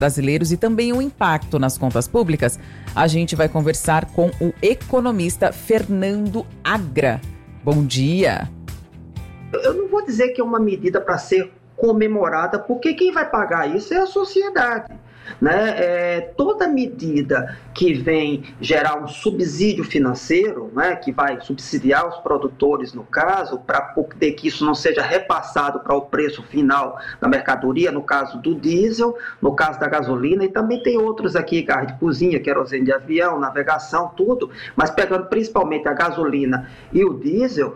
brasileiros e também o impacto nas contas públicas, a gente vai conversar com o economista Fernando Agra. Bom dia. Eu não vou dizer que é uma medida para ser comemorada, porque quem vai pagar isso é a sociedade. Toda medida que vem gerar um subsídio financeiro, que vai subsidiar os produtores, no caso, para poder que isso não seja repassado para o preço final da mercadoria, no caso do diesel, no caso da gasolina, e também tem outros aqui, gás de cozinha, querosene de avião, navegação, tudo, mas pegando principalmente a gasolina e o diesel,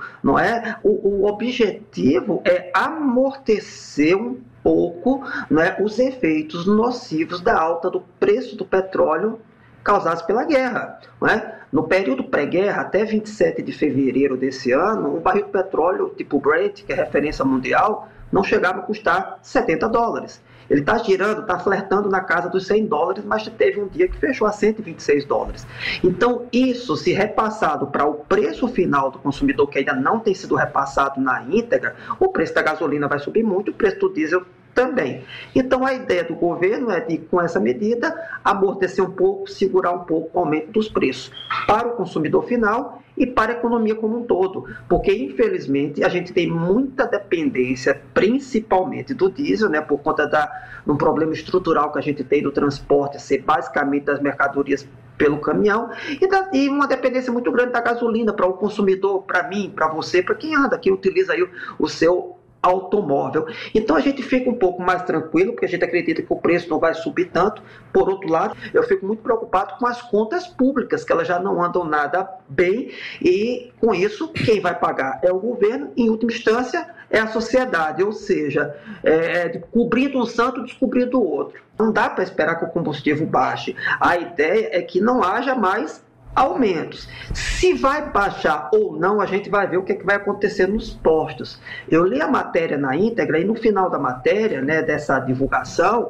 o objetivo é amortecer um pouco os efeitos nocivos da alta do preço do petróleo causados pela guerra. No período pré-guerra, até 27 de fevereiro desse ano, um barril de petróleo tipo Brent, que é referência mundial, não chegava a custar $70. Ele está girando, está flertando na casa dos $100, mas teve um dia que fechou a $126. Então, isso, se repassado para o preço final do consumidor, que ainda não tem sido repassado na íntegra, o preço da gasolina vai subir muito, o preço do diesel também. Então, a ideia do governo é de, com essa medida, amortecer um pouco, segurar um pouco o aumento dos preços para o consumidor final e para a economia como um todo, porque, infelizmente, a gente tem muita dependência, principalmente do diesel, por conta de um problema estrutural que a gente tem do transporte, ser basicamente das mercadorias pelo caminhão, e uma dependência muito grande da gasolina para o consumidor, para mim, para você, para quem anda, quem utiliza aí o seu automóvel. Então a gente fica um pouco mais tranquilo, porque a gente acredita que o preço não vai subir tanto. Por outro lado, eu fico muito preocupado com as contas públicas, que elas já não andam nada bem, e com isso quem vai pagar é o governo, em última instância é a sociedade, ou seja, cobrindo um santo, descobrindo o outro. Não dá para esperar que o combustível baixe. A ideia é que não haja mais aumentos. Se vai baixar ou não, a gente vai ver o que vai acontecer nos postos. Eu li a matéria na íntegra e no final da matéria, dessa divulgação,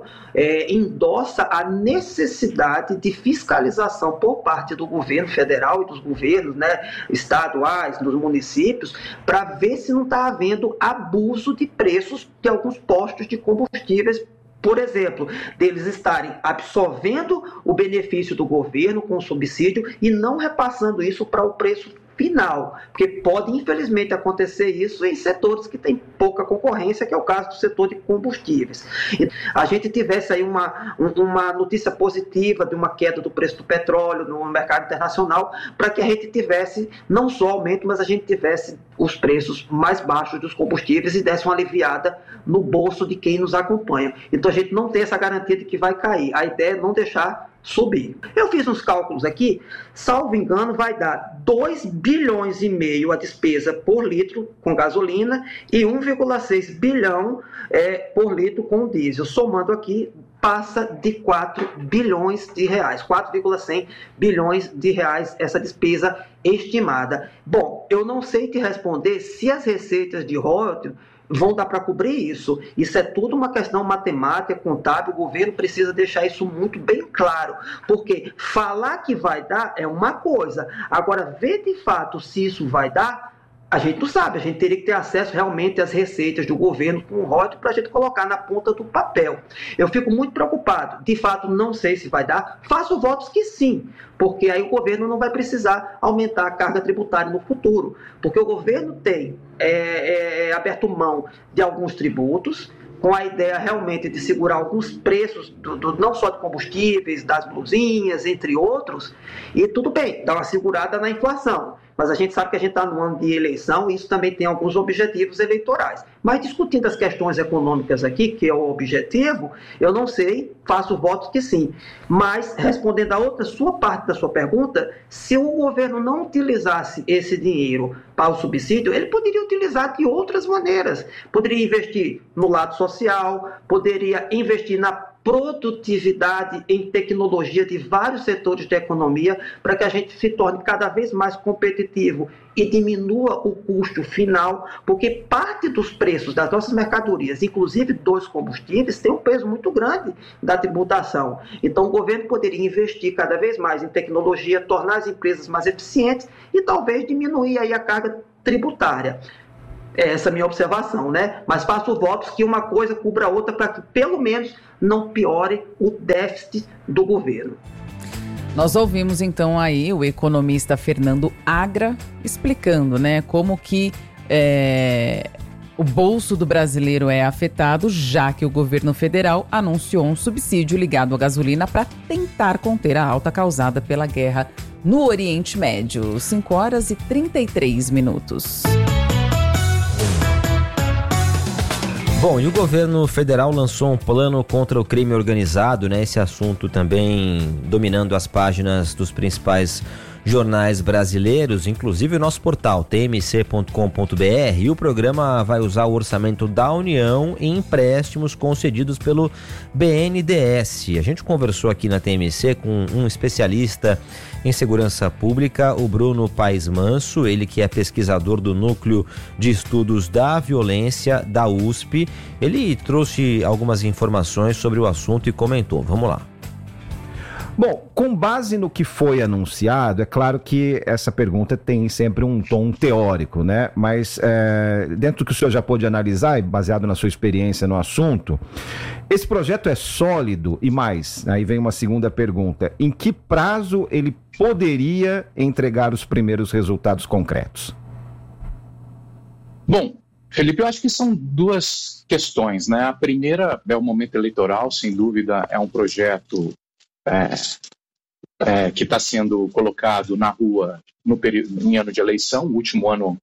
endossa a necessidade de fiscalização por parte do governo federal e dos governos estaduais, dos municípios, para ver se não está havendo abuso de preços de alguns postos de combustíveis. Por exemplo, deles estarem absorvendo o benefício do governo com o subsídio e não repassando isso para o preço final, porque pode, infelizmente, acontecer isso em setores que têm pouca concorrência, que é o caso do setor de combustíveis. E a gente tivesse aí uma notícia positiva de uma queda do preço do petróleo no mercado internacional, para que a gente tivesse não só aumento, mas a gente tivesse os preços mais baixos dos combustíveis e desse uma aliviada no bolso de quem nos acompanha. Então a gente não tem essa garantia de que vai cair. A ideia é não deixar subir. Eu fiz uns cálculos aqui, salvo engano, vai dar 2,5 bilhões a despesa por litro com gasolina e 1,6 bilhão por litro com diesel. Somando aqui, passa de 4 bilhões de reais, 4,100 bilhões de reais essa despesa estimada. Bom, eu não sei te responder se as receitas de royalties vão dar para cobrir isso. Isso é tudo uma questão matemática, contábil. O governo precisa deixar isso muito bem claro, porque falar que vai dar é uma coisa, agora ver de fato se isso vai dar, a gente não sabe. A gente teria que ter acesso realmente às receitas do governo com o royalties para a gente colocar na ponta do papel. Eu fico muito preocupado. De fato, não sei se vai dar. Faço votos que sim, porque aí o governo não vai precisar aumentar a carga tributária no futuro, porque o governo tem aberto mão de alguns tributos, com a ideia realmente de segurar alguns preços, não só de combustíveis, das blusinhas, entre outros, e tudo bem, dá uma segurada na inflação. Mas a gente sabe que a gente está num ano de eleição e isso também tem alguns objetivos eleitorais. Mas discutindo as questões econômicas aqui, que é o objetivo, eu não sei, faço votos que sim. Mas, respondendo a outra sua parte da sua pergunta, se o governo não utilizasse esse dinheiro para o subsídio, ele poderia utilizar de outras maneiras. Poderia investir no lado social, poderia investir na produtividade em tecnologia de vários setores da economia, para que a gente se torne cada vez mais competitivo e diminua o custo final, porque parte dos preços das nossas mercadorias, inclusive dos combustíveis, tem um peso muito grande da tributação. Então o governo poderia investir cada vez mais em tecnologia, tornar as empresas mais eficientes e talvez diminuir aí a carga tributária. Essa é a minha observação, né? Mas faço votos que uma coisa cubra a outra para que, pelo menos, não piore o déficit do governo. Nós ouvimos, então, aí o economista Fernando Agra explicando, né, como que o bolso do brasileiro é afetado, já que o governo federal anunciou um subsídio ligado à gasolina para tentar conter a alta causada pela guerra no Oriente Médio. 5h33. Bom, e o governo federal lançou um plano contra o crime organizado, né? Esse assunto também dominando as páginas dos principais jornais brasileiros, inclusive o nosso portal tmc.com.br, e o programa vai usar o orçamento da União em empréstimos concedidos pelo BNDES. A gente conversou aqui na TMC com um especialista em segurança pública, o Bruno Paes Manso, ele que é pesquisador do Núcleo de Estudos da Violência da USP. Ele trouxe algumas informações sobre o assunto e comentou. Vamos lá. Bom, com base no que foi anunciado, é claro que essa pergunta tem sempre um tom teórico, né? Mas dentro do que o senhor já pôde analisar, e baseado na sua experiência no assunto, esse projeto é sólido e mais, aí vem uma segunda pergunta, em que prazo ele poderia entregar os primeiros resultados concretos? Bom, Felipe, eu acho que são duas questões, né? A primeira é o momento eleitoral, sem dúvida, é um projeto que está sendo colocado na rua em ano de eleição, o último ano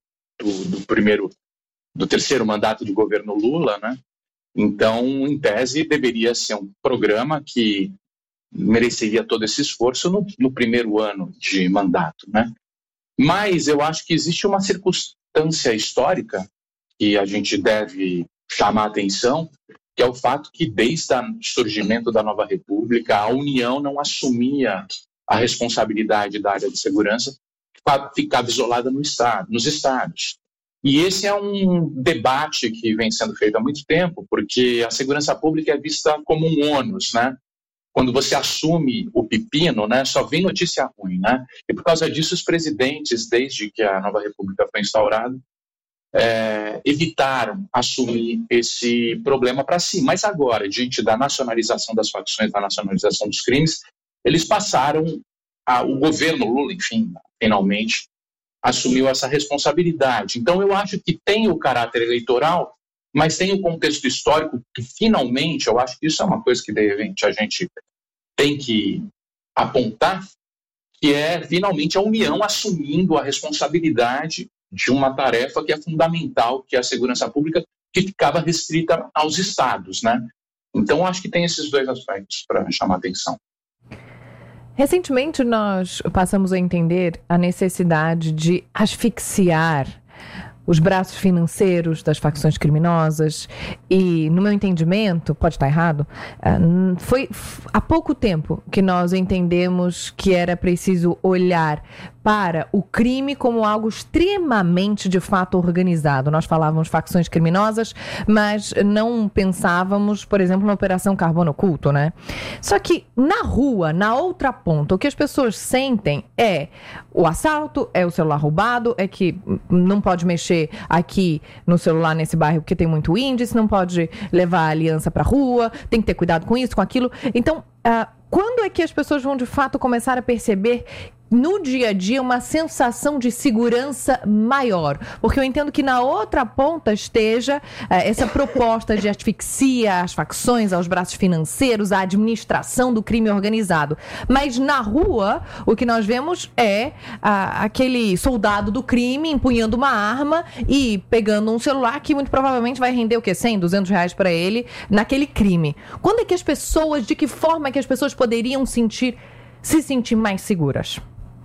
do terceiro mandato de governo Lula, né? Então, em tese, deveria ser um programa que mereceria todo esse esforço no primeiro ano de mandato, né? Mas eu acho que existe uma circunstância histórica que a gente deve chamar a atenção, que é o fato que desde o surgimento da nova república, a União não assumia a responsabilidade da área de segurança, ficava isolada nos estados. E esse é um debate que vem sendo feito há muito tempo, porque a segurança pública é vista como um ônus, né? Quando você assume o pepino, né, só vem notícia ruim, né? E por causa disso, os presidentes, desde que a nova república foi instaurada, evitaram assumir esse problema para si. Mas agora, diante da nacionalização das facções, da nacionalização dos crimes, eles passaram, o governo Lula, enfim, finalmente, assumiu essa responsabilidade. Então, eu acho que tem o caráter eleitoral, mas tem o contexto histórico que, finalmente, eu acho que isso é uma coisa que, de repente, a gente tem que apontar, que é, finalmente, a União assumindo a responsabilidade de uma tarefa que é fundamental, que é a segurança pública, que ficava restrita aos estados, né? Então, acho que tem esses dois aspectos para chamar a atenção. Recentemente, nós passamos a entender a necessidade de asfixiar os braços financeiros das facções criminosas e, no meu entendimento, pode estar errado, foi há pouco tempo que nós entendemos que era preciso olhar para o crime como algo extremamente, de fato, organizado. Nós falávamos facções criminosas, mas não pensávamos, por exemplo, na Operação Carbono Oculto, né? Só que na rua, na outra ponta, o que as pessoas sentem é o assalto, é o celular roubado, é que não pode mexer aqui no celular nesse bairro porque tem muito índice, não pode levar a aliança para a rua, tem que ter cuidado com isso, com aquilo. Então, quando é que as pessoas vão de fato começar a perceber no dia a dia uma sensação de segurança maior? Porque eu entendo que na outra ponta esteja essa proposta de asfixia às facções, aos braços financeiros, à administração do crime organizado. Mas na rua, o que nós vemos é aquele soldado do crime empunhando uma arma e pegando um celular que muito provavelmente vai render o quê? 100, 200 reais para ele naquele crime. Quando é que as pessoas, de que forma é que as pessoas poderiam se sentir mais seguras?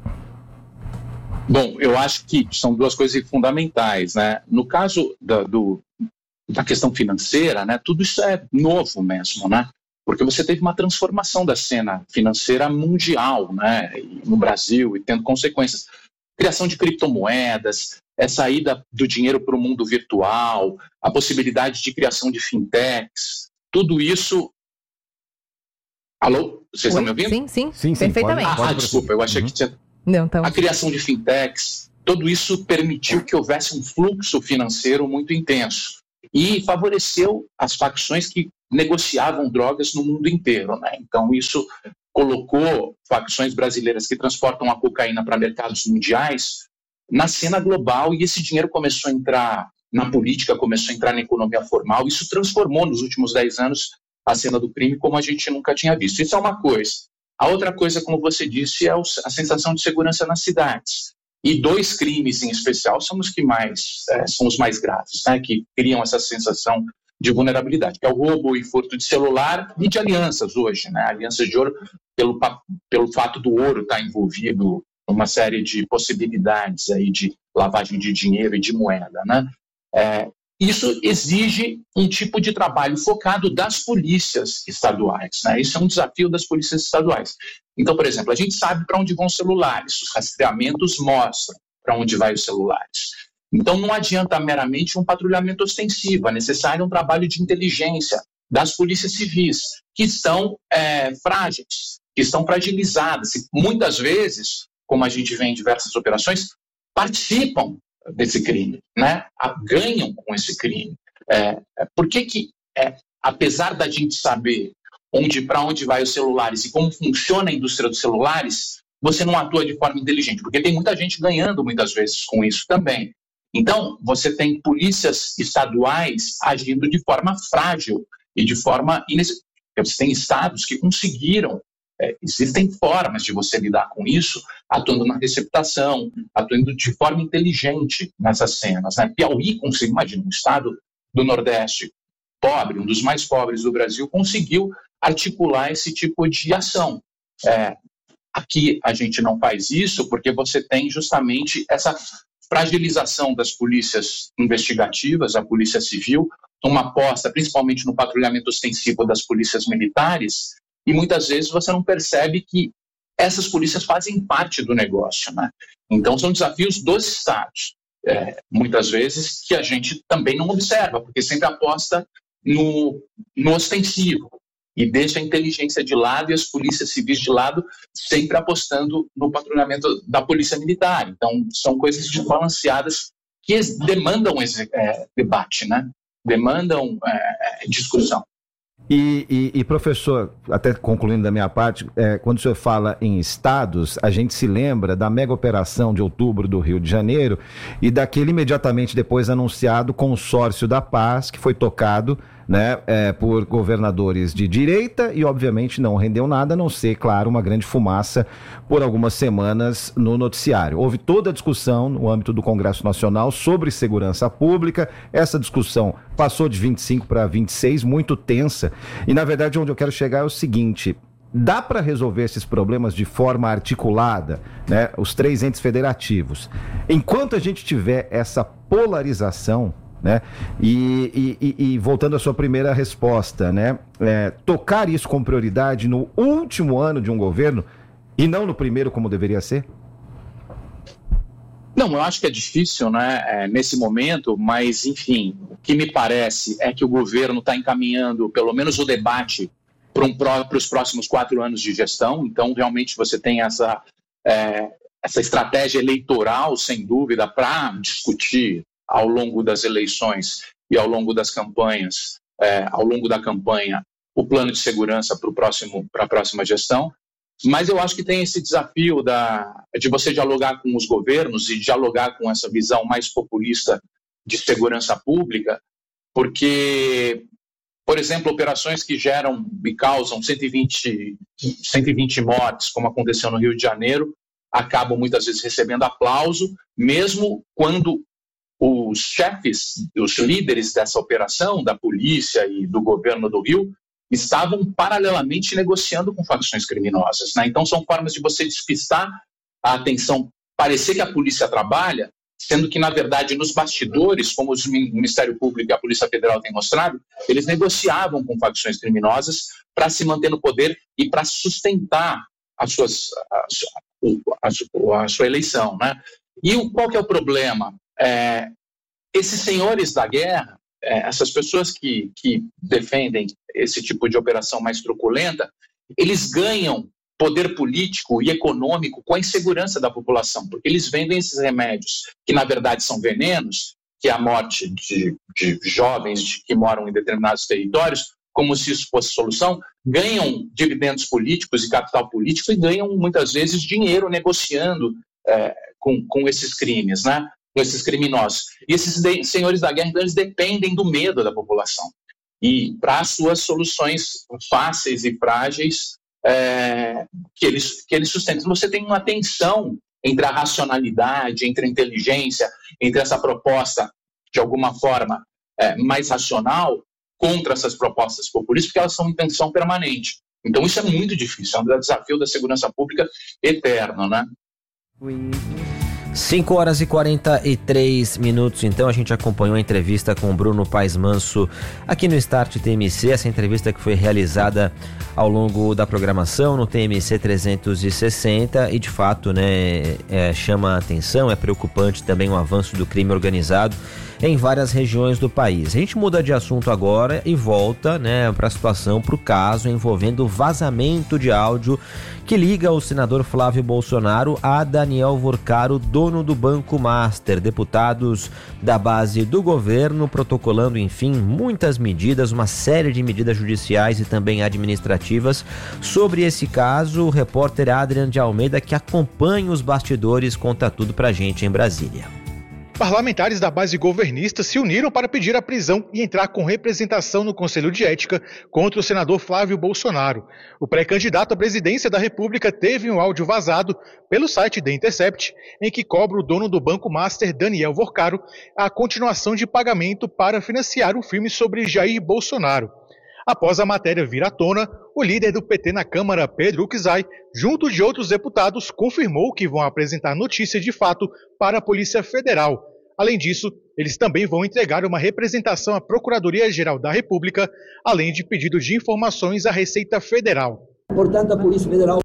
Bom, eu acho que são duas coisas fundamentais, né? No caso da questão financeira, né, tudo isso é novo mesmo, né? Porque você teve uma transformação da cena financeira mundial, né, no Brasil, e tendo consequências. Criação de criptomoedas, a saída do dinheiro para o mundo virtual, a possibilidade de criação de fintechs, tudo isso... Alô? Vocês estão me ouvindo? Sim, perfeitamente. Desculpa, eu achei que tinha... Não, então... A criação de fintechs, tudo isso permitiu que houvesse um fluxo financeiro muito intenso e favoreceu as facções que negociavam drogas no mundo inteiro, né? Então isso colocou facções brasileiras que transportam a cocaína para mercados mundiais na cena global, e esse dinheiro começou a entrar na política, começou a entrar na economia formal. Isso transformou nos últimos 10 anos a cena do crime como a gente nunca tinha visto. Isso é uma coisa. A outra coisa, como você disse, é a sensação de segurança nas cidades. E 2 crimes em especial são os que são os mais graves, né, que criam essa sensação de vulnerabilidade, que é o roubo e furto de celular e de alianças hoje, né? Alianças de ouro, pelo fato do ouro estar envolvido numa série de possibilidades aí de lavagem de dinheiro e de moeda, né? Isso exige um tipo de trabalho focado das polícias estaduais, né? Isso é um desafio das polícias estaduais. Então, por exemplo, a gente sabe para onde vão os celulares, os rastreamentos mostram para onde vai os celulares. Então, não adianta meramente um patrulhamento ostensivo, é necessário um trabalho de inteligência das polícias civis, que estão frágeis, que estão fragilizadas, e muitas vezes, como a gente vê em diversas operações, participam desse crime, né? Ganham com esse crime. Por que apesar da gente saber para onde vai os celulares e como funciona a indústria dos celulares, você não atua de forma inteligente? Porque tem muita gente ganhando muitas vezes com isso também. Então, você tem polícias estaduais agindo de forma frágil e de forma Você tem estados que conseguiram. Existem formas de você lidar com isso, atuando na receptação, atuando de forma inteligente nessas cenas, né? Piauí conseguiu, imagina, um estado do Nordeste pobre, um dos mais pobres do Brasil, conseguiu articular esse tipo de ação. Aqui a gente não faz isso porque você tem justamente essa fragilização das polícias investigativas, a polícia civil, uma aposta principalmente no patrulhamento ostensivo das polícias militares, e muitas vezes você não percebe que essas polícias fazem parte do negócio, né? Então são desafios dos estados, muitas vezes que a gente também não observa, porque sempre aposta no ostensivo e deixa a inteligência de lado e as polícias civis de lado, sempre apostando no patrulhamento da polícia militar. Então são coisas desbalanceadas que demandam debate, né? Demandam discussão. E professor, até concluindo da minha parte, quando o senhor fala em estados, a gente se lembra da mega operação de outubro do Rio de Janeiro e daquele imediatamente depois anunciado consórcio da paz, que foi tocado, né, por governadores de direita e obviamente não rendeu nada, a não ser, claro, uma grande fumaça por algumas semanas no noticiário. Houve toda a discussão no âmbito do Congresso Nacional sobre segurança pública, essa discussão passou de 25 para 26, muito tensa, e na verdade onde eu quero chegar é o seguinte: dá para resolver esses problemas de forma articulada, né, os 3 entes federativos, enquanto a gente tiver essa polarização, né? E voltando à sua primeira resposta, né? Tocar isso com prioridade no último ano de um governo e não no primeiro, como deveria ser? Não, eu acho que é difícil, né, nesse momento, mas, enfim, o que me parece é que o governo está encaminhando, pelo menos, o debate para os próximos 4 anos de gestão. Então, realmente, você tem essa estratégia eleitoral, sem dúvida, para discutir ao longo das eleições e ao longo das campanhas, ao longo da campanha, o plano de segurança para a próxima gestão. Mas eu acho que tem esse desafio de você dialogar com os governos e dialogar com essa visão mais populista de segurança pública, porque, por exemplo, operações que geram e causam 120 mortes, como aconteceu no Rio de Janeiro, acabam muitas vezes recebendo aplauso, mesmo quando os chefes, os líderes dessa operação, da polícia e do governo do Rio, estavam paralelamente negociando com facções criminosas, né? Então são formas de você despistar a atenção, parecer que a polícia trabalha, sendo que, na verdade, nos bastidores, como o Ministério Público e a Polícia Federal têm mostrado, eles negociavam com facções criminosas para se manter no poder e para sustentar a sua eleição, né? E qual que é o problema? Esses senhores da guerra, essas pessoas que defendem esse tipo de operação mais truculenta, eles ganham poder político e econômico com a insegurança da população, porque eles vendem esses remédios que, na verdade, são venenos, que é a morte de jovens que moram em determinados territórios, como se isso fosse solução, ganham dividendos políticos e capital político e ganham, muitas vezes, dinheiro negociando com esses crimes, né? Com esses criminosos. E esses senhores da guerra, então, eles dependem do medo da população. E para as suas soluções fáceis e frágeis que eles sustentam. Você tem uma tensão entre a racionalidade, entre a inteligência, entre essa proposta, de alguma forma, mais racional, contra essas propostas populistas, porque elas são em tensão permanente. Então isso é muito difícil, é um desafio da segurança pública eterno, né? 5h43, então a gente acompanhou a entrevista com o Bruno Paes Manso aqui no Start TMC, essa entrevista que foi realizada ao longo da programação no TMC 360 e de fato, né, chama a atenção, é preocupante também o avanço do crime organizado em várias regiões do país. A gente muda de assunto agora e volta, né, para a situação, para o caso envolvendo vazamento de áudio que liga o senador Flávio Bolsonaro a Daniel Vorcaro, dono do Banco Master. Deputados da base do governo protocolando, enfim, muitas medidas, uma série de medidas judiciais e também administrativas sobre esse caso. O repórter Adrian de Almeida, que acompanha os bastidores, conta tudo pra gente em Brasília. Parlamentares da base governista se uniram para pedir a prisão e entrar com representação no Conselho de Ética contra o senador Flávio Bolsonaro. O pré-candidato à presidência da República teve um áudio vazado pelo site The Intercept, em que cobra o dono do Banco Master, Daniel Vorcaro, a continuação de pagamento para financiar um filme sobre Jair Bolsonaro. Após a matéria vir à tona, o líder do PT na Câmara, Pedro Uczai, junto de outros deputados, confirmou que vão apresentar notícia de fato para a Polícia Federal. Além disso, eles também vão entregar uma representação à Procuradoria-Geral da República, além de pedido de informações à Receita Federal. Portanto, a Polícia Federal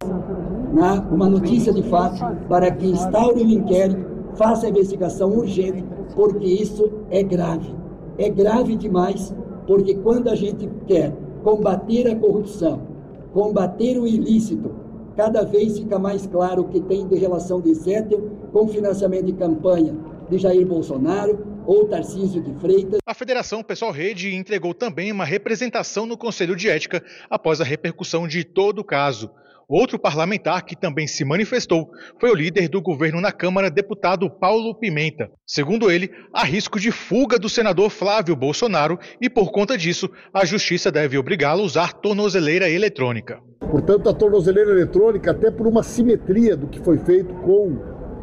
dá uma notícia de fato para que instaure um inquérito, faça a investigação urgente, porque isso é grave. É grave demais. Porque quando a gente quer combater a corrupção, combater o ilícito, cada vez fica mais claro o que tem de relação de Zettel com financiamento de campanha de Jair Bolsonaro ou Tarcísio de Freitas. A Federação Pessoal Rede entregou também uma representação no Conselho de Ética após a repercussão de todo o caso. Outro parlamentar que também se manifestou foi o líder do governo na Câmara, deputado Paulo Pimenta. Segundo ele, há risco de fuga do senador Flávio Bolsonaro e, por conta disso, a Justiça deve obrigá-lo a usar tornozeleira eletrônica. Portanto, a tornozeleira eletrônica, até por uma simetria do que foi feito com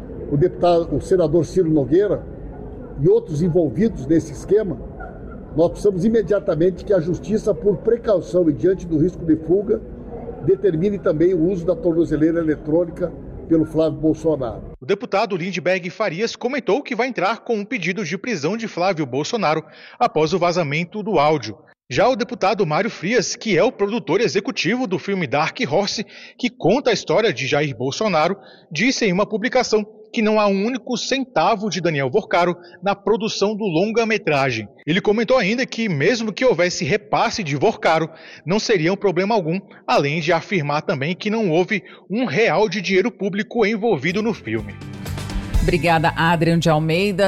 o senador Ciro Nogueira e outros envolvidos nesse esquema, nós precisamos imediatamente que a Justiça, por precaução e diante do risco de fuga, determine também o uso da tornozeleira eletrônica pelo Flávio Bolsonaro. O deputado Lindbergh Farias comentou que vai entrar com um pedido de prisão de Flávio Bolsonaro após o vazamento do áudio. Já o deputado Mário Frias, que é o produtor executivo do filme Dark Horse, que conta a história de Jair Bolsonaro, disse em uma publicação que não há um único centavo de Daniel Vorcaro na produção do longa-metragem. Ele comentou ainda que, mesmo que houvesse repasse de Vorcaro, não seria um problema algum, além de afirmar também que não houve R$1 de dinheiro público envolvido no filme. Obrigada, Adrian de Almeida.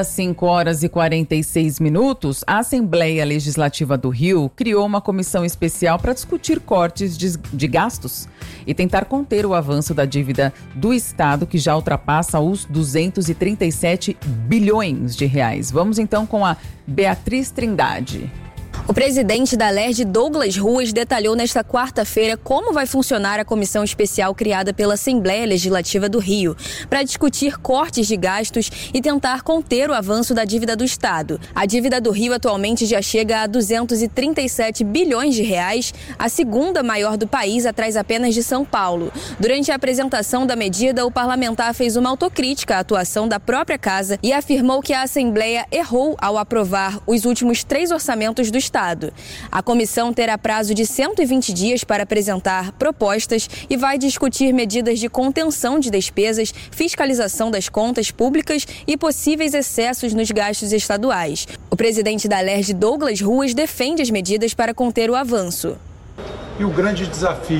5h46. A Assembleia Legislativa do Rio criou uma comissão especial para discutir cortes de gastos e tentar conter o avanço da dívida do Estado, que já ultrapassa os 237 bilhões de reais. Vamos então com a Beatriz Trindade. O presidente da LERJ, Douglas Ruas, detalhou nesta quarta-feira como vai funcionar a comissão especial criada pela Assembleia Legislativa do Rio para discutir cortes de gastos e tentar conter o avanço da dívida do Estado. A dívida do Rio atualmente já chega a 237 bilhões de reais, a segunda maior do país, atrás apenas de São Paulo. Durante a apresentação da medida, o parlamentar fez uma autocrítica à atuação da própria casa e afirmou que a Assembleia errou ao aprovar os últimos 3 orçamentos do Estado. A comissão terá prazo de 120 dias para apresentar propostas e vai discutir medidas de contenção de despesas, fiscalização das contas públicas e possíveis excessos nos gastos estaduais. O presidente da LERJ, Douglas Ruas, defende as medidas para conter o avanço. E o grande desafio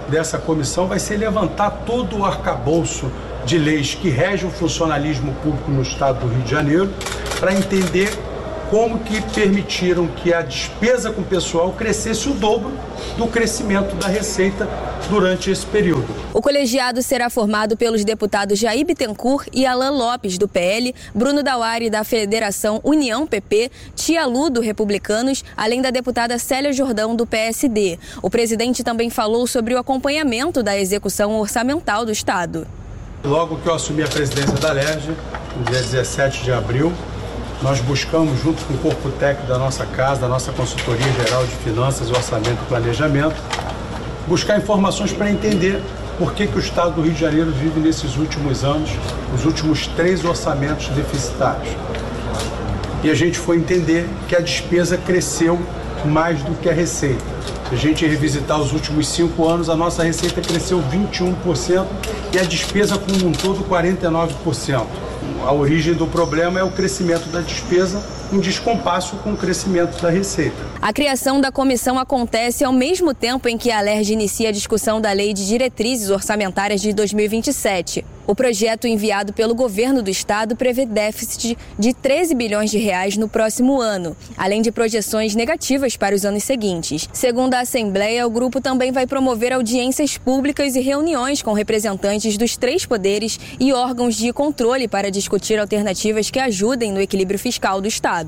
dessa comissão vai ser levantar todo o arcabouço de leis que regem o funcionalismo público no estado do Rio de Janeiro, para entender como que permitiram que a despesa com o pessoal crescesse o dobro do crescimento da receita durante esse período. O colegiado será formado pelos deputados Jair Bittencourt e Alan Lopes, do PL, Bruno Dauari, da Federação União PP, Tia Lu, do Republicanos, além da deputada Célia Jordão, do PSD. O presidente também falou sobre o acompanhamento da execução orçamental do Estado. Logo que eu assumi a presidência da LERJ, no dia 17 de abril, nós buscamos, junto com o corpo técnico da nossa casa, da nossa Consultoria Geral de Finanças, Orçamento e Planejamento, buscar informações para entender por que o Estado do Rio de Janeiro vive nesses últimos anos, os últimos 3 orçamentos deficitários. E a gente foi entender que a despesa cresceu mais do que a receita. Se a gente revisitar os últimos 5 anos, a nossa receita cresceu 21% e a despesa como um todo 49%. A origem do problema é o crescimento da despesa em descompasso com o crescimento da receita. A criação da comissão acontece ao mesmo tempo em que a LERJ inicia a discussão da Lei de Diretrizes Orçamentárias de 2027. O projeto enviado pelo governo do estado prevê déficit de 13 bilhões de reais no próximo ano, além de projeções negativas para os anos seguintes. Segundo a Assembleia, o grupo também vai promover audiências públicas e reuniões com representantes dos 3 poderes e órgãos de controle para discutir alternativas que ajudem no equilíbrio fiscal do estado.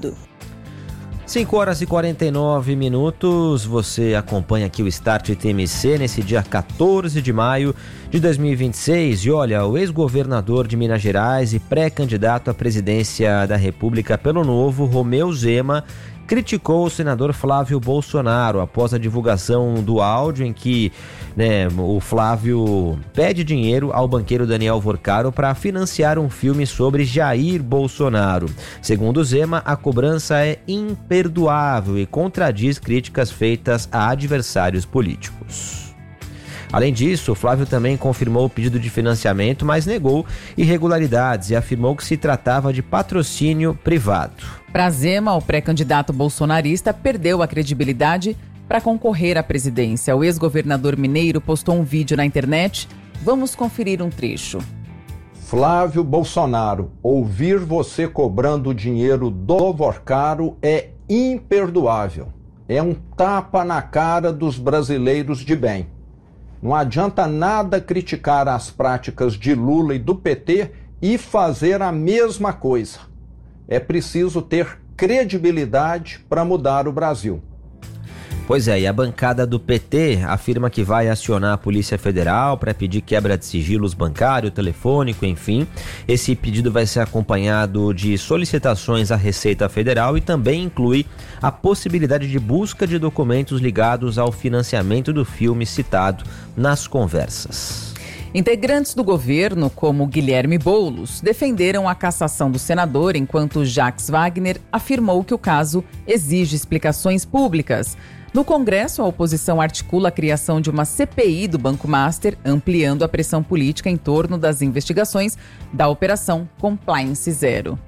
5h49, você acompanha aqui o Start TMC nesse dia 14 de maio de 2026 e olha, o ex-governador de Minas Gerais e pré-candidato à presidência da República pelo Novo, Romeu Zema, criticou o senador Flávio Bolsonaro após a divulgação do áudio em que o Flávio pede dinheiro ao banqueiro Daniel Vorcaro para financiar um filme sobre Jair Bolsonaro. Segundo Zema, a cobrança é imperdoável e contradiz críticas feitas a adversários políticos. Além disso, Flávio também confirmou o pedido de financiamento, mas negou irregularidades e afirmou que se tratava de patrocínio privado. Para Zema, o pré-candidato bolsonarista perdeu a credibilidade para concorrer à presidência. O ex-governador mineiro postou um vídeo na internet. Vamos conferir um trecho. Flávio Bolsonaro, ouvir você cobrando dinheiro do Vorcaro é imperdoável. É um tapa na cara dos brasileiros de bem. Não adianta nada criticar as práticas de Lula e do PT e fazer a mesma coisa. É preciso ter credibilidade para mudar o Brasil. Pois é, e a bancada do PT afirma que vai acionar a Polícia Federal para pedir quebra de sigilos bancário, telefônico, enfim. Esse pedido vai ser acompanhado de solicitações à Receita Federal e também inclui a possibilidade de busca de documentos ligados ao financiamento do filme citado nas conversas. Integrantes do governo, como Guilherme Boulos, defenderam a cassação do senador, enquanto Jacques Wagner afirmou que o caso exige explicações públicas. No Congresso, a oposição articula a criação de uma CPI do Banco Master, ampliando a pressão política em torno das investigações da Operação Compliance Zero.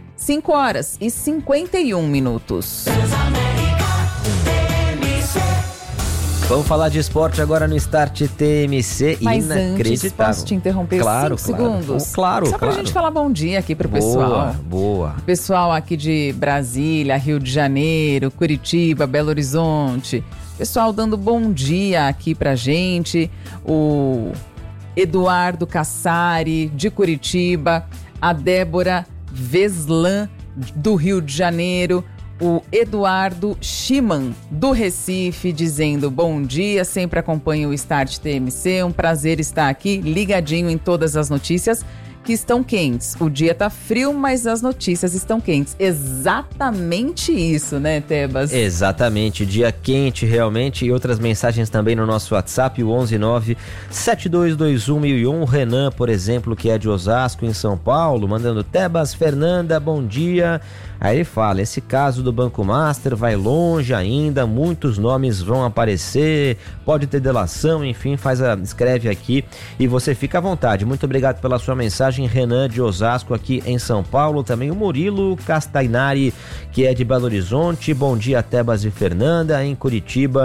5h51. Vamos falar de esporte agora no Start TMC. Mas inacreditável. Antes, posso te interromper 5 segundos? Claro. Só pra gente falar bom dia aqui pro pessoal. Boa. O pessoal aqui de Brasília, Rio de Janeiro, Curitiba, Belo Horizonte. Pessoal dando bom dia aqui pra gente. O Eduardo Cassari, de Curitiba. A Débora Veslan, do Rio de Janeiro. O Eduardo Schimann, do Recife, dizendo bom dia, sempre acompanha o Start TMC, um prazer estar aqui, ligadinho em todas as notícias que estão quentes. O dia tá frio, mas as notícias estão quentes. Exatamente isso, né, Tebas? Exatamente, dia quente realmente, e outras mensagens também no nosso WhatsApp, o 119-7221-1001. O Renan, por exemplo, que é de Osasco, em São Paulo, mandando: Tebas, Fernanda, bom dia. Aí ele fala: esse caso do Banco Master vai longe ainda, muitos nomes vão aparecer, pode ter delação, enfim, escreve aqui e você fica à vontade. Muito obrigado pela sua mensagem, Renan de Osasco, aqui em São Paulo. Também o Murilo Castainari, que é de Belo Horizonte. Bom dia, Tebas e Fernanda. Em Curitiba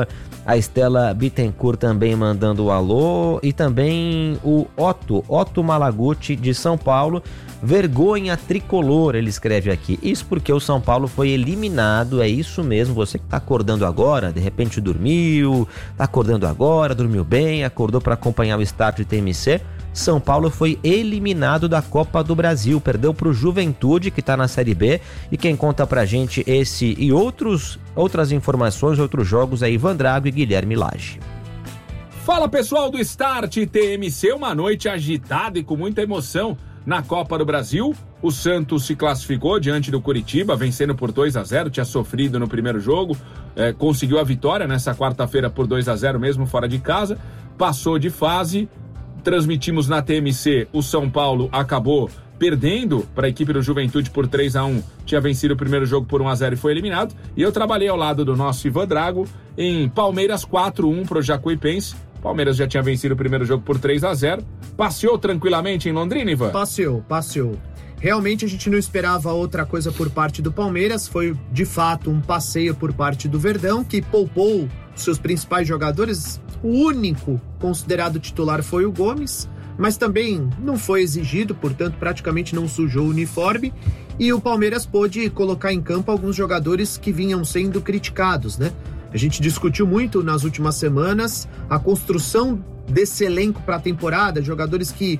A Estela Bittencourt também mandando um alô. E também o Otto Malaguti, de São Paulo. Vergonha tricolor, ele escreve aqui. Isso porque o São Paulo foi eliminado, é isso mesmo. Você que está acordando agora, de repente dormiu, está acordando agora, dormiu bem, acordou para acompanhar o estádio de TMC. São Paulo foi eliminado da Copa do Brasil, perdeu para o Juventude, que está na Série B. E quem conta pra gente esse e outras informações, outros jogos é Ivan Drago e Guilherme Lage. Fala pessoal do Start TMC, uma noite agitada e com muita emoção na Copa do Brasil. O Santos se classificou diante do Coritiba, vencendo por 2-0, tinha sofrido no primeiro jogo, conseguiu a vitória nessa quarta-feira por 2-0 mesmo fora de casa, passou de fase. Transmitimos na TMC, o São Paulo acabou perdendo para a equipe do Juventude por 3-1, tinha vencido o primeiro jogo por 1-0 e foi eliminado. E eu trabalhei ao lado do nosso Ivan Drago em Palmeiras 4-1 para o Jacuipense. Palmeiras já tinha vencido o primeiro jogo por 3-0. Passeou tranquilamente em Londrina, Ivan? Passeou. Realmente a gente não esperava outra coisa por parte do Palmeiras. Foi, de fato, um passeio por parte do Verdão, que poupou seus principais jogadores. O único considerado titular foi o Gomes, mas também não foi exigido, portanto praticamente não sujou o uniforme. E o Palmeiras pôde colocar em campo alguns jogadores que vinham sendo criticados, né? A gente discutiu muito nas últimas semanas a construção desse elenco para a temporada, jogadores que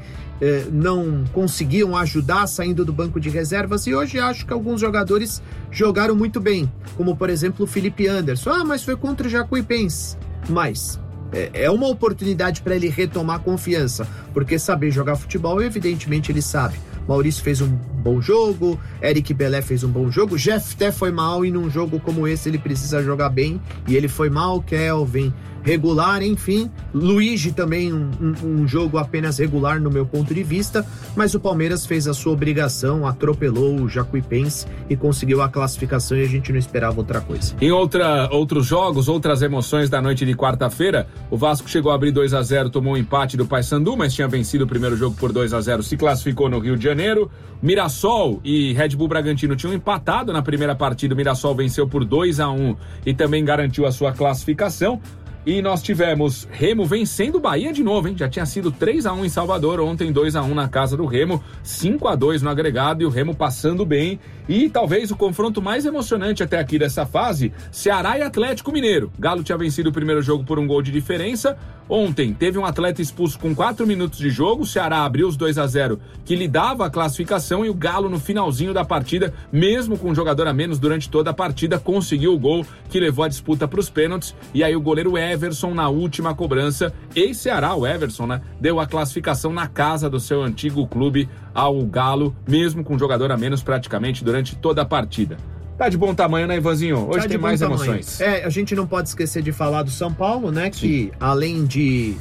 não conseguiam ajudar saindo do banco de reservas, e hoje acho que alguns jogadores jogaram muito bem, como por exemplo o Felipe Anderson. Mas foi contra o Jacuipense. Mas é uma oportunidade para ele retomar confiança, porque saber jogar futebol, evidentemente ele sabe. Maurício fez um bom jogo, Eric Belé fez um bom jogo, Jeff até foi mal, e num jogo como esse ele precisa jogar bem, e ele foi mal. Kelvin regular, enfim. Luigi também um jogo apenas regular no meu ponto de vista, mas o Palmeiras fez a sua obrigação, atropelou o Jacuipense e conseguiu a classificação, e a gente não esperava outra coisa. Em outros jogos, outras emoções da noite de quarta-feira, o Vasco chegou a abrir 2-0, tomou um empate do Paysandu, mas tinha vencido o primeiro jogo por 2-0, se classificou no Rio de Janeiro. Mirassol e Red Bull Bragantino tinham empatado na primeira partida, o Mirassol venceu por 2-1 e também garantiu a sua classificação. E nós tivemos Remo vencendo o Bahia de novo, hein? Já tinha sido 3-1 em Salvador, ontem 2-1 na casa do Remo, 5-2 no agregado, e o Remo passando bem. E talvez o confronto mais emocionante até aqui dessa fase, Ceará e Atlético Mineiro. Galo tinha vencido o primeiro jogo por 1 gol de diferença. Ontem teve um atleta expulso com 4 minutos de jogo, o Ceará abriu os 2-0 que lhe dava a classificação, e o Galo no finalzinho da partida, mesmo com um jogador a menos durante toda a partida, conseguiu o gol que levou a disputa para os pênaltis. E aí o goleiro Everson na última cobrança, ex-Ceará, o Everson, né, deu a classificação na casa do seu antigo clube ao Galo, mesmo com um jogador a menos praticamente durante toda a partida. Tá de bom tamanho, né, Ivanzinho? Hoje tem mais emoções. A gente não pode esquecer de falar do São Paulo, né, que além de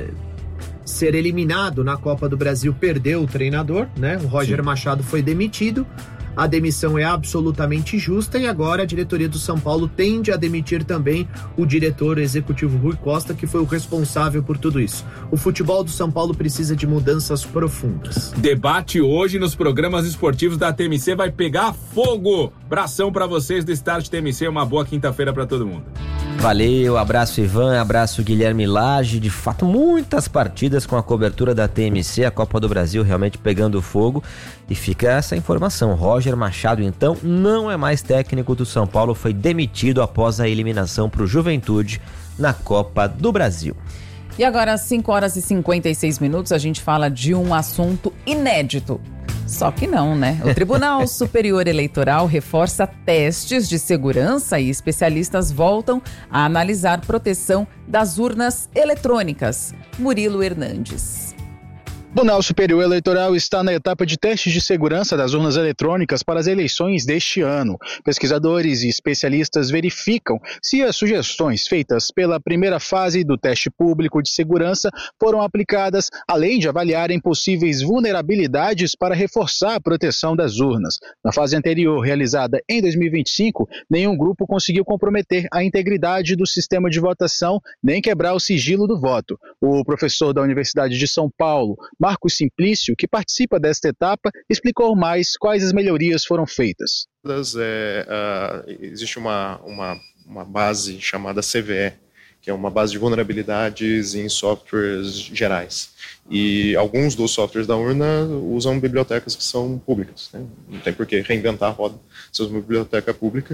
ser eliminado na Copa do Brasil, perdeu o treinador, né, o Roger Machado foi demitido. A demissão é absolutamente justa, e agora a diretoria do São Paulo tende a demitir também o diretor executivo Rui Costa, que foi o responsável por tudo isso. O futebol do São Paulo precisa de mudanças profundas. Debate hoje nos programas esportivos da TMC vai pegar fogo. Abração para vocês do Start TMC, uma boa quinta-feira para todo mundo. Valeu, abraço Ivan, abraço Guilherme Lage. De fato, muitas partidas com a cobertura da TMC, a Copa do Brasil realmente pegando fogo. E fica essa informação, Roger Machado então não é mais técnico do São Paulo, foi demitido após a eliminação para o Juventude na Copa do Brasil. E agora às 5h56 a gente fala de um assunto inédito. Só que não, né? O Tribunal Superior Eleitoral reforça testes de segurança, e especialistas voltam a analisar proteção das urnas eletrônicas. Murilo Hernandes. O Tribunal Superior Eleitoral está na etapa de testes de segurança das urnas eletrônicas para as eleições deste ano. Pesquisadores e especialistas verificam se as sugestões feitas pela primeira fase do teste público de segurança foram aplicadas, além de avaliarem possíveis vulnerabilidades para reforçar a proteção das urnas. Na fase anterior, realizada em 2025, nenhum grupo conseguiu comprometer a integridade do sistema de votação nem quebrar o sigilo do voto. O professor da Universidade de São Paulo, Marcos Simplício, que participa desta etapa, explicou mais quais as melhorias foram feitas. Existe uma base chamada CVE, que é uma base de vulnerabilidades em softwares gerais. E alguns dos softwares da urna usam bibliotecas que são públicas, né? Não tem por que reinventar a roda, se é uma biblioteca pública.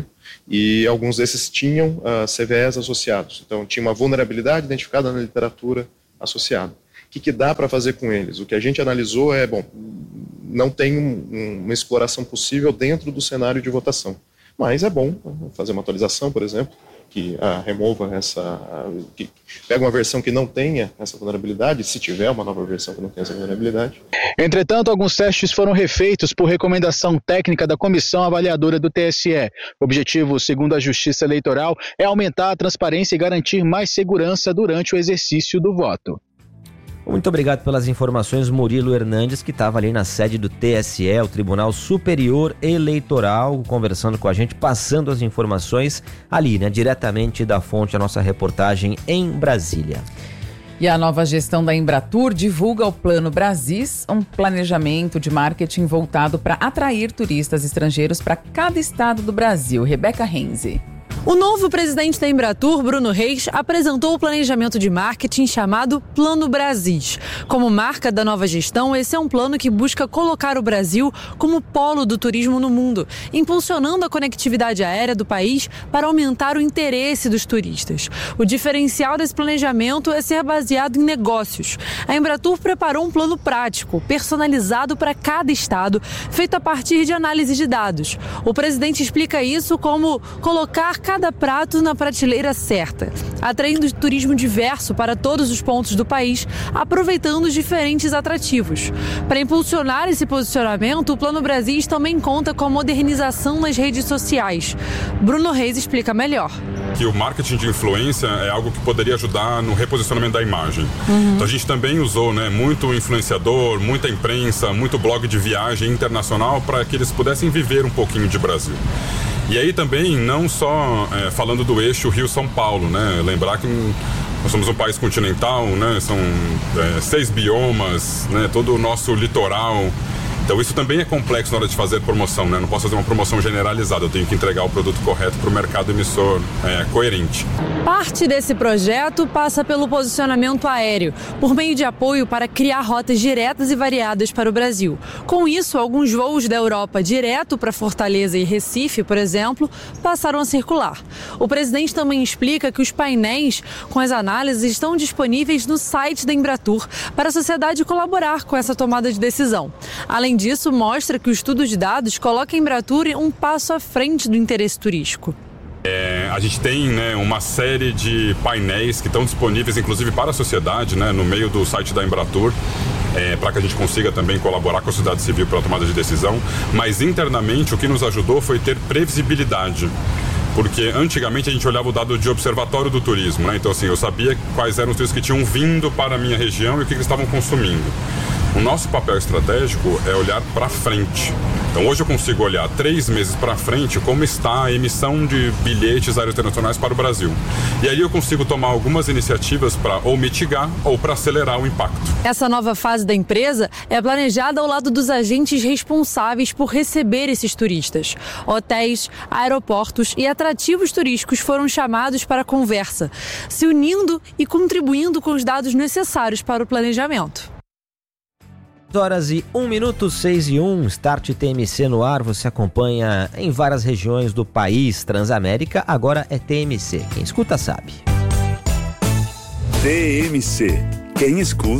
E alguns desses tinham CVEs associados. Então, tinha uma vulnerabilidade identificada na literatura associada. O que dá para fazer com eles? O que a gente analisou é, não tem uma exploração possível dentro do cenário de votação. Mas é bom fazer uma atualização, por exemplo, que remova que pega uma versão que não tenha essa vulnerabilidade, se tiver uma nova versão que não tenha essa vulnerabilidade. Entretanto, alguns testes foram refeitos por recomendação técnica da Comissão Avaliadora do TSE. O objetivo, segundo a Justiça Eleitoral, é aumentar a transparência e garantir mais segurança durante o exercício do voto. Muito obrigado pelas informações, Murilo Hernandes, que estava ali na sede do TSE, o Tribunal Superior Eleitoral, conversando com a gente, passando as informações ali, né, diretamente da fonte, a nossa reportagem em Brasília. E a nova gestão da Embratur divulga o Plano Brasis, um planejamento de marketing voltado para atrair turistas estrangeiros para cada estado do Brasil. Rebeca Renzi. O novo presidente da Embratur, Bruno Reis, apresentou o planejamento de marketing chamado Plano Brasis. Como marca da nova gestão, esse é um plano que busca colocar o Brasil como polo do turismo no mundo, impulsionando a conectividade aérea do país para aumentar o interesse dos turistas. O diferencial desse planejamento é ser baseado em negócios. A Embratur preparou um plano prático, personalizado para cada estado, feito a partir de análise de dados. O presidente explica isso como colocar cada prato na prateleira certa, atraindo turismo diverso para todos os pontos do país, aproveitando os diferentes atrativos. Para impulsionar esse posicionamento, o Plano Brasis também conta com a modernização nas redes sociais. Bruno Reis explica melhor. Que o marketing de influência é algo que poderia ajudar no reposicionamento da imagem. Então a gente também usou, né, muito influenciador, muita imprensa, muito blog de viagem internacional para que eles pudessem viver um pouquinho de Brasil. E aí também, não só falando do eixo Rio-São Paulo, né? Lembrar que nós somos um país continental, né? São 6 biomas, né? Todo o nosso litoral. Então isso também é complexo na hora de fazer promoção, né? Não posso fazer uma promoção generalizada, eu tenho que entregar o produto correto para o mercado emissor coerente. Parte desse projeto passa pelo posicionamento aéreo, por meio de apoio para criar rotas diretas e variadas para o Brasil. Com isso, alguns voos da Europa direto para Fortaleza e Recife, por exemplo, passaram a circular. O presidente também explica que os painéis com as análises estão disponíveis no site da Embratur para a sociedade colaborar com essa tomada de decisão. Além disso, mostra que o estudo de dados coloca a Embratur um passo à frente do interesse turístico. A gente tem, né, uma série de painéis que estão disponíveis, inclusive para a sociedade, né, no meio do site da Embratur, para que a gente consiga também colaborar com a sociedade civil para a tomada de decisão. Mas internamente o que nos ajudou foi ter previsibilidade. Porque antigamente a gente olhava o dado de observatório do turismo, né? Então assim, eu sabia quais eram os turistas que tinham vindo para a minha região e o que eles estavam consumindo. O nosso papel estratégico é olhar para frente. Então hoje eu consigo olhar 3 meses para frente como está a emissão de bilhetes aéreos internacionais para o Brasil. E aí eu consigo tomar algumas iniciativas para ou mitigar ou para acelerar o impacto. Essa nova fase da empresa é planejada ao lado dos agentes responsáveis por receber esses turistas. Hotéis, aeroportos e atrativos turísticos foram chamados para a conversa, se unindo e contribuindo com os dados necessários para o planejamento. 6:01, 6:01, Start TMC no ar, você acompanha em várias regiões do país. Transamérica agora é TMC, quem escuta sabe. TMC, quem escuta